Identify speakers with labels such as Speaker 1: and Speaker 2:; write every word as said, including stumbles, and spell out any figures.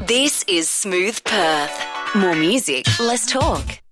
Speaker 1: This is Smooth Perth. More music, less talk.